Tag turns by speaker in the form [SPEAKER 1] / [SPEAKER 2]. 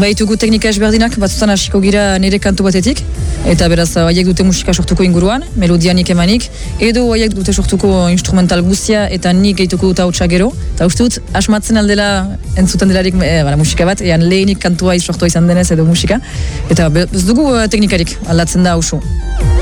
[SPEAKER 1] Baitugu teknika ezberdinak, batzutan hasiko gira nire kantu batetik, eta beraz haiek dute musika sortuko inguruan, melodianik emanik, edo haiek dute sortuko instrumental guztia, eta nik gehituko dut hautsa gero, eta uste dut, asmatzen aldela, entzuten delarik musika bat, ean lehenik kantua sortua izan denez edo musika, eta ez dugu teknikarik aldatzen da hausu.